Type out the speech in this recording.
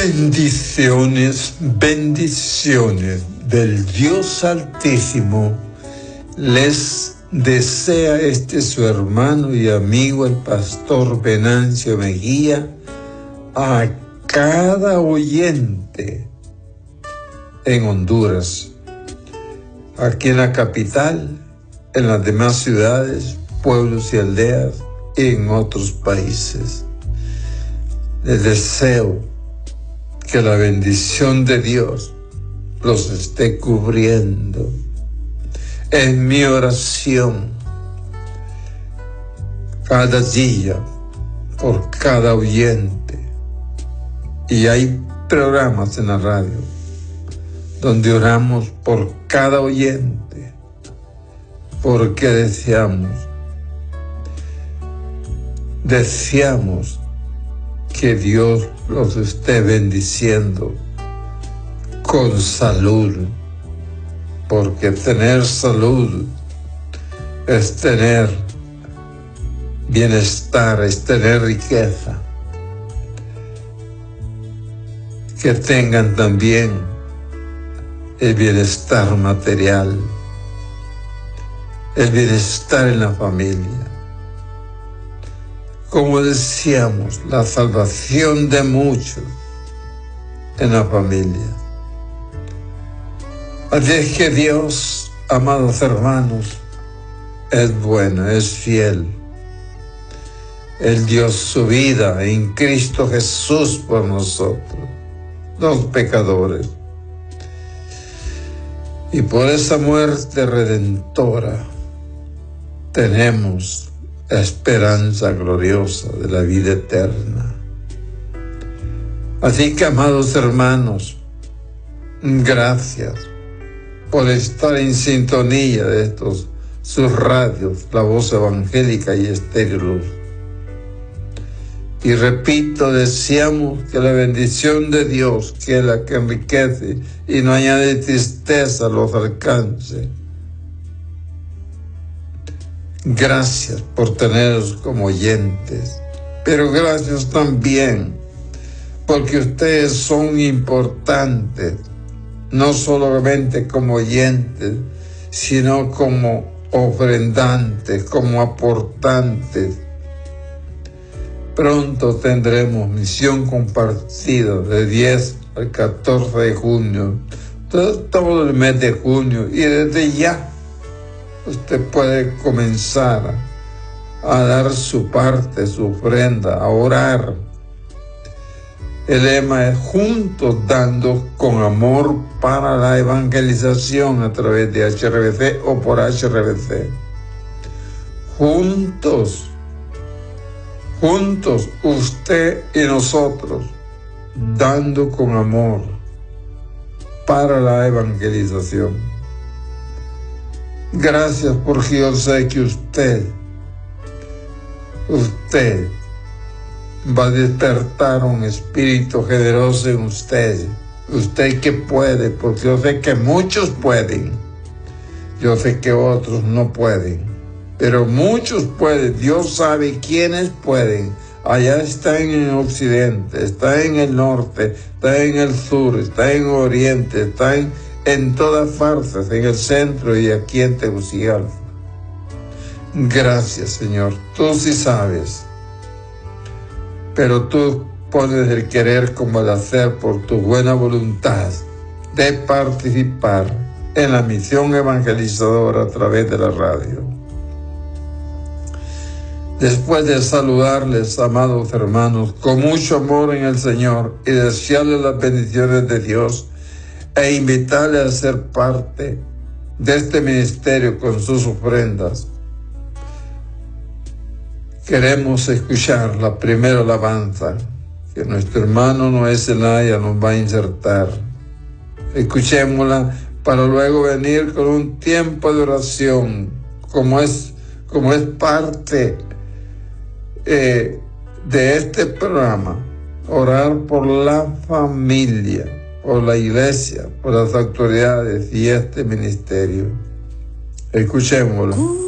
Bendiciones, bendiciones del Dios Altísimo. Les desea su hermano y amigo, el pastor Venancio Mejía, a cada oyente en Honduras, aquí en la capital, en las demás ciudades, pueblos y aldeas y en otros países. Les deseo que la bendición de Dios los esté cubriendo. Es mi oración cada día por cada oyente. Y hay programas en la radio donde oramos por cada oyente, porque deseamos que Dios los esté bendiciendo con salud, porque tener salud es tener bienestar, es tener riqueza. Que tengan también el bienestar material, el bienestar en la familia. Como decíamos, la salvación de muchos en la familia. Así es que Dios, amados hermanos, es bueno, es fiel. Él dio su vida en Cristo Jesús por nosotros, los pecadores. Y por esa muerte redentora tenemos la esperanza gloriosa de la vida eterna. Así que, amados hermanos, gracias por estar en sintonía de sus radios, La Voz Evangélica y Estéreo Luz. Y repito, deseamos que la bendición de Dios, que es la que enriquece y no añade tristeza, los alcance. Gracias por tenerlos como oyentes, pero gracias también porque ustedes son importantes, no solamente como oyentes, sino como ofrendantes, como aportantes. Pronto tendremos misión compartida de 10 al 14 de junio, todo el mes de junio, y desde ya usted puede comenzar a dar su parte, su ofrenda, a orar. El lema es juntos dando con amor para la evangelización a través de HRBC o por HRBC. Juntos, usted y nosotros, dando con amor para la evangelización. Gracias porque yo sé que usted va a despertar un espíritu generoso en usted que puede, porque yo sé que muchos pueden, yo sé que otros no pueden, pero muchos pueden. Dios sabe quiénes pueden. Allá está en el occidente, está en el norte, está en el sur, está en el oriente, está en todas partes, en el centro y aquí en Tegucigalpa. Gracias, Señor. Tú sí sabes, pero tú pones el querer como el hacer por tu buena voluntad de participar en la misión evangelizadora a través de la radio. Después de saludarles, amados hermanos, con mucho amor en el Señor y desearles las bendiciones de Dios e invitarles a ser parte de este ministerio con sus ofrendas, queremos escuchar la primera alabanza que nuestro hermano Noé Zelaya nos va a insertar. Escuchémosla para luego venir con un tiempo de oración, como es parte de este programa, orar por la familia, por la iglesia, por las autoridades y este ministerio. Escuchémoslo.